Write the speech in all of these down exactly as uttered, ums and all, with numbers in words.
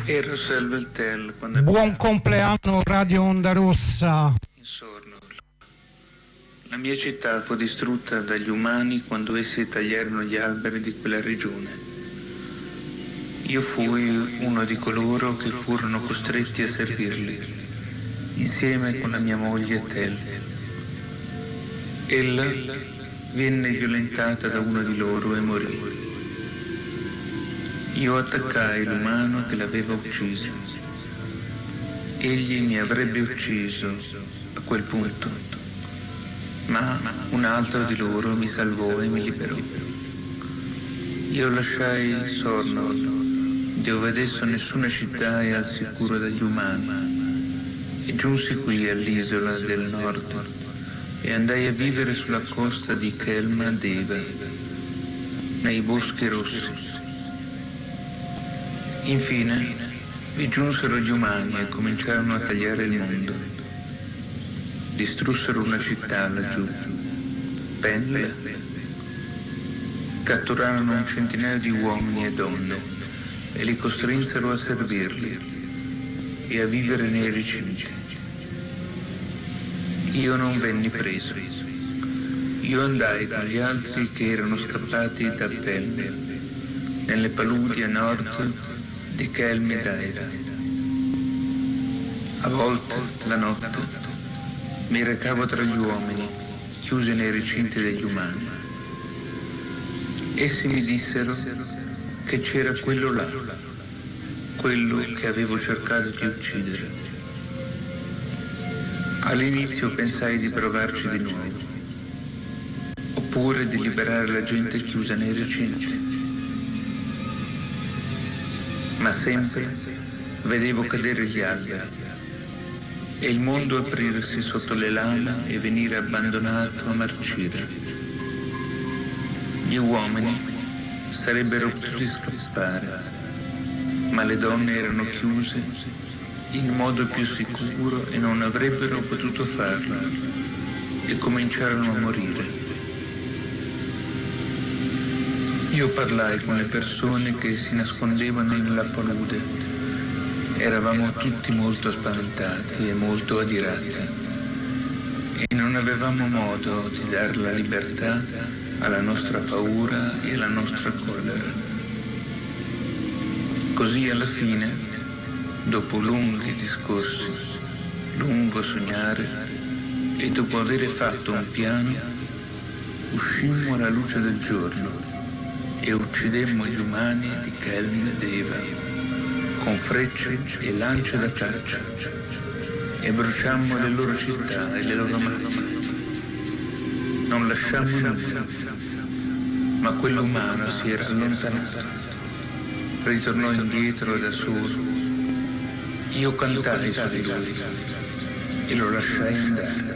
Buon compleanno Radio Onda Rossa. La mia città fu distrutta dagli umani quando essi tagliarono gli alberi di quella regione. Io fui uno di coloro che furono costretti a servirli, insieme con la mia moglie Tel. Ella venne violentata da uno di loro e morì. Io attaccai l'umano che l'aveva ucciso. Egli mi avrebbe ucciso a quel punto, ma un altro di loro mi salvò e mi liberò. Io lasciai Sornol, dove adesso nessuna città è al sicuro dagli umani, e giunsi qui all'isola del nord e andai a vivere sulla costa di Kelma Deva, nei boschi rossi. Infine vi giunsero gli umani e cominciarono a tagliare il mondo. Distrussero una città laggiù, Penle. Catturarono un centinaio di uomini e donne e li costrinsero a servirli e a vivere nei recinti. Io non venni preso. Io andai con gli altri che erano scappati da Penle, nelle paludi a nord di Kelmidaira. A volte, la notte, mi recavo tra gli uomini, chiusi nei recinti degli umani. Essi mi dissero che c'era quello là, quello che avevo cercato di uccidere. All'inizio pensai di provarci di nuovo, oppure di liberare la gente chiusa nei recinti. Ma sempre vedevo cadere gli alberi e il mondo aprirsi sotto le lame e venire abbandonato a marcire. Gli uomini sarebbero potuti scappare, ma le donne erano chiuse in modo più sicuro e non avrebbero potuto farlo e cominciarono a morire. Io parlai con le persone che si nascondevano nella palude. Eravamo tutti molto spaventati e molto adirati e non avevamo modo di dare la libertà alla nostra paura e alla nostra collera. Così alla fine, dopo lunghi discorsi, lungo sognare e dopo avere fatto un piano, uscimmo alla luce del giorno e uccidemmo gli umani di Kelm Deva con frecce e lance da caccia e bruciammo le loro città e le loro macchine. Non lasciammo nulla, ma quello umano si era allontanato, ritornò indietro da solo. Io cantai su di lui e lo lasciai andare.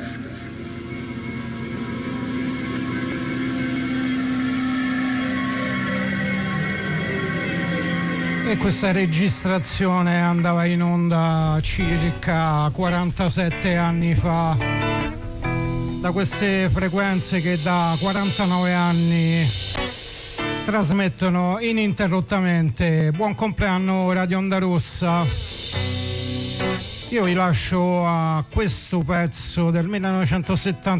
E questa registrazione andava in onda circa quarantasette anni fa, da queste frequenze che da quarantanove anni trasmettono ininterrottamente. Buon compleanno Radio Onda Rossa. Io vi lascio a questo pezzo del millenovecentosettantatré